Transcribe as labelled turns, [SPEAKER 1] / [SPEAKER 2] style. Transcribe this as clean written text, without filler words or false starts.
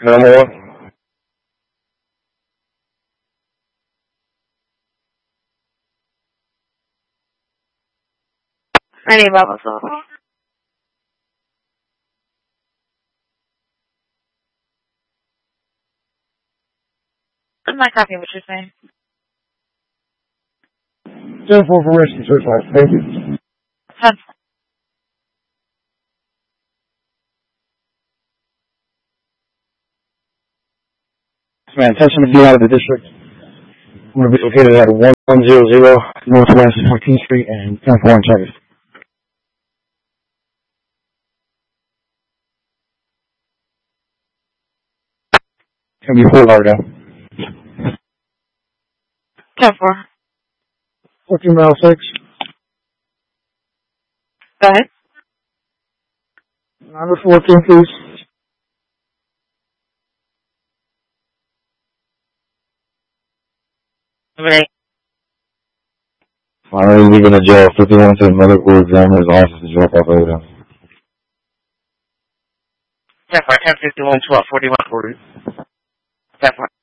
[SPEAKER 1] Number one.
[SPEAKER 2] I need Bubba Soul. I'm not copying what you're saying.
[SPEAKER 1] 10-4 for rescue search line. Thank you.
[SPEAKER 2] 10.
[SPEAKER 1] Man, attention to be out of the district. I'm going to be located at 1100 Northwest 14th Street and 10-4 in Checkers. It's going to be Fort Lauderdale.
[SPEAKER 2] 10-4.
[SPEAKER 1] 14 mile 6.
[SPEAKER 2] Go ahead.
[SPEAKER 1] Number 14, please.
[SPEAKER 2] Number 8.
[SPEAKER 1] Finally leaving the jail. 51 to the medical examiner's office to drop off evidence.
[SPEAKER 2] 10-4. 10-51, 12-41. 10-4.